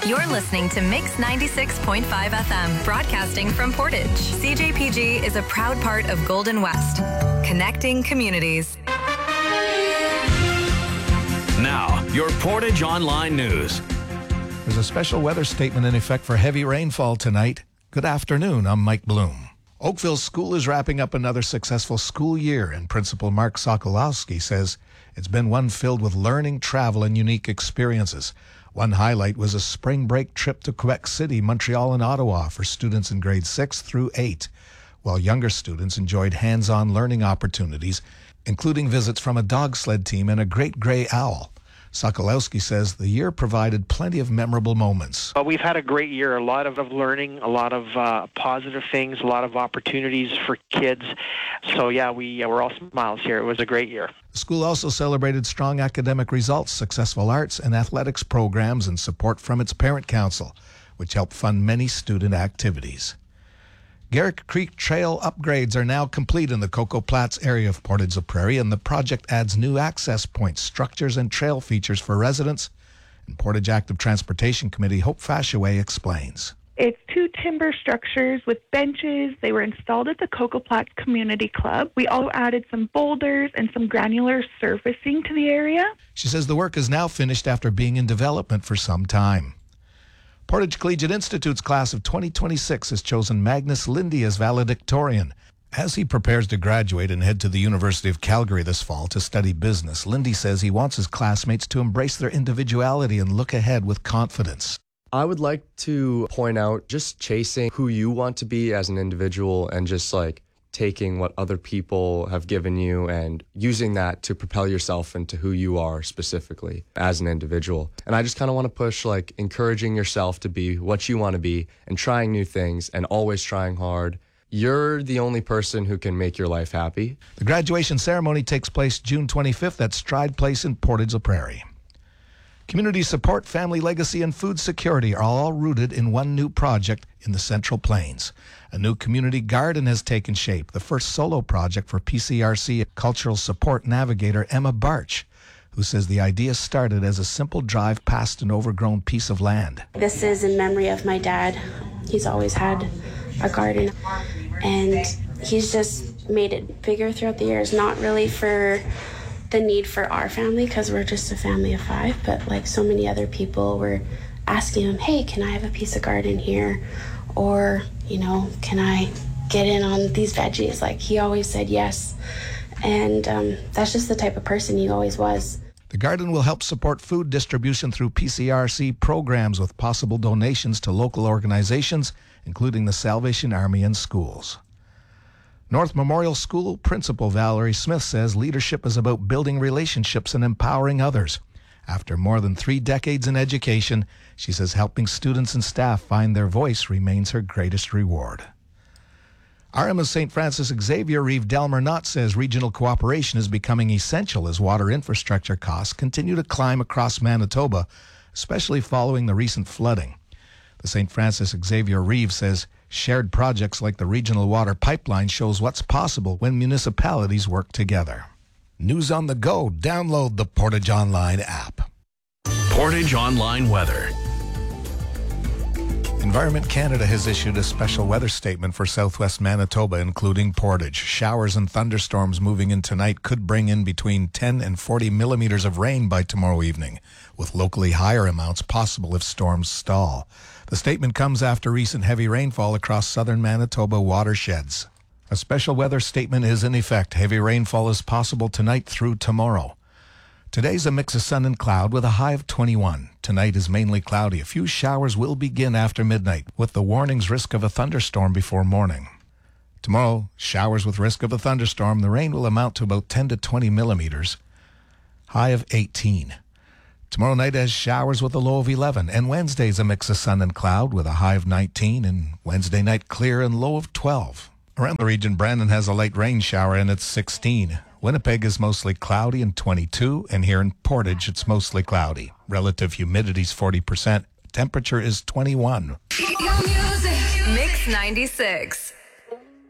You're listening to Mix 96.5 FM, broadcasting from Portage. CJPG is a proud part of Golden West, connecting communities. Now, your Portage Online News. There's a special weather statement in effect for heavy rainfall tonight. Good afternoon, I'm Mike Bloom. Oakville School is wrapping up another successful school year, and Principal Mark Sokolowski says it's been one filled with learning, travel, and unique experiences. One highlight was a spring break trip to Quebec City, Montreal, and Ottawa for students in grades 6 through 8, while younger students enjoyed hands-on learning opportunities, including visits from a dog sled team and a great gray owl. Sokolowski says the year provided plenty of memorable moments. Well, we've had a great year, a lot of learning, a lot of positive things, a lot of opportunities for kids. So, we're all smiles here. It was a great year. The school also celebrated strong academic results, successful arts and athletics programs, and support from its parent council, which helped fund many student activities. Garrick Creek Trail upgrades are now complete in the Cocoa Platts area of Portage-la-Prairie, and the project adds new access points, structures, and trail features for residents. And Portage Active Transportation Committee Hope Fashaway explains. It's 2 timber structures with benches. They were installed at the Cocoa Platts Community Club. We also added some boulders and some granular surfacing to the area. She says the work is now finished after being in development for some time. Portage Collegiate Institute's class of 2026 has chosen Magnus Lindy as valedictorian. As he prepares to graduate and head to the University of Calgary this fall to study business, Lindy says he wants his classmates to embrace their individuality and look ahead with confidence. I would like to point out just chasing who you want to be as an individual and just taking what other people have given you and using that to propel yourself into who you are specifically as an individual. And I just kind of want to push encouraging yourself to be what you want to be and trying new things and always trying hard. You're the only person who can make your life happy. The graduation ceremony takes place June 25th at Stride Place in Portage-la-Prairie. Community support, family legacy, and food security are all rooted in one new project in the Central Plains. A new community garden has taken shape, the first solo project for PCRC cultural support navigator Emma Barch, who says the idea started as a simple drive past an overgrown piece of land. This is in memory of my dad. He's always had a garden, and he's just made it bigger throughout the years, not really for the need for our family because we're just a family of 5, but so many other people were asking him, hey, can I have a piece of garden here? Or, can I get in on these veggies? He always said yes. And that's just the type of person he always was. The garden will help support food distribution through PCRC programs with possible donations to local organizations, including the Salvation Army and schools. North Memorial School Principal Valerie Smith says leadership is about building relationships and empowering others. After more than 3 decades in education, she says helping students and staff find their voice remains her greatest reward. RMS St. Francis Xavier Reeve Delmer Knott says regional cooperation is becoming essential as water infrastructure costs continue to climb across Manitoba, especially following the recent flooding. The St. Francis Xavier Reeve says shared projects like the regional water pipeline shows what's possible when municipalities work together. News on the go. Download the Portage Online app. Portage Online weather. Environment Canada has issued a special weather statement for southwest Manitoba, including Portage. Showers and thunderstorms moving in tonight could bring in between 10 and 40 millimeters of rain by tomorrow evening, with locally higher amounts possible if storms stall. The statement comes after recent heavy rainfall across southern Manitoba watersheds. A special weather statement is in effect. Heavy rainfall is possible tonight through tomorrow. Today's a mix of sun and cloud with a high of 21. Tonight is mainly cloudy. A few showers will begin after midnight, with the warning's risk of a thunderstorm before morning. Tomorrow, showers with risk of a thunderstorm. The rain will amount to about 10 to 20 millimeters. High of 18. Tomorrow night has showers with a low of 11. And Wednesday's a mix of sun and cloud with a high of 19. And Wednesday night clear and low of 12. Around the region, Brandon has a light rain shower and it's 16. Winnipeg is mostly cloudy and 22, and here in Portage it's mostly cloudy. Relative humidity is 40%. Temperature is 21. Mix 96.